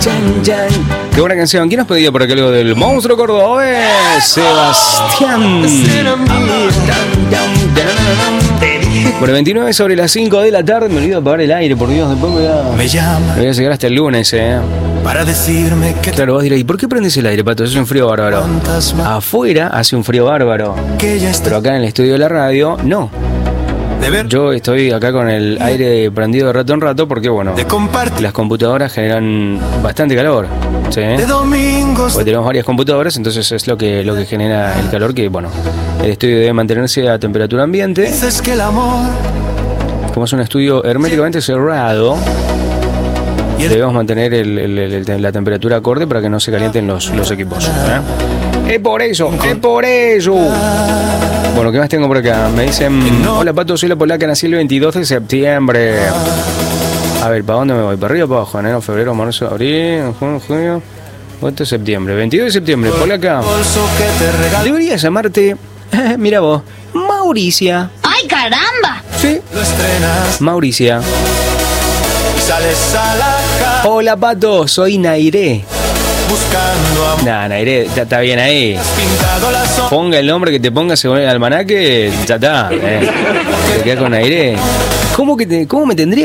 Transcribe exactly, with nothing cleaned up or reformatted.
Chan, chan. Qué buena canción. ¿Quién nos pedía por acá algo del monstruo cordobés? Sebastián. Bueno, veintinueve sobre las cinco de la tarde. Me olvido apagar el aire, por Dios. Después me voy a, Me llama me voy a llegar hasta el lunes, eh. para decirme que Claro, vos dirás, ¿y por qué prendes el aire, Pato? Hace un frío bárbaro. fantasma Afuera hace un frío bárbaro. que ya está Pero acá en el estudio de la radio, no. de ver, Yo estoy acá con el aire prendido de rato en rato porque, bueno, de compartir, las computadoras generan bastante calor. ¿Sí? de domingos. Porque tenemos varias computadoras, entonces es lo que, lo que genera el calor, que, bueno, el estudio debe mantenerse a temperatura ambiente. Dices que el amor Como es un estudio herméticamente cerrado, y el debemos mantener el- el- el- la temperatura acorde para que no se calienten los, los equipos. ¿eh? Es por eso, es por eso. Bueno, ¿qué más tengo por acá? Me dicen, hola Pato, soy la polaca, nací el veintidós de septiembre. A ver, ¿para dónde me voy? ¿Para arriba o para abajo? Enero, febrero, marzo, abril, junio, junio, agosto, septiembre. veintidós de septiembre, polaca. bolso que te regalo Debería llamarte, mira vos, Mauricia. ¡Ay, caramba! Sí, lo estrenas Mauricia. y sales a la calle Hola Pato, soy Nairé. buscando amor. Nah, Nairé, ya está bien ahí. Has pintado la sombra Ponga el nombre que te ponga según el almanaque, ya está. Eh. Te quedas con Nairé. ¿Cómo, que te, ¿Cómo me tendría